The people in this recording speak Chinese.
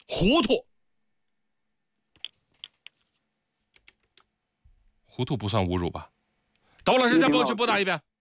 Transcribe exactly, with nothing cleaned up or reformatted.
糊涂， 糊涂不算侮辱吧？ 导播老师再帮我去拨打一遍。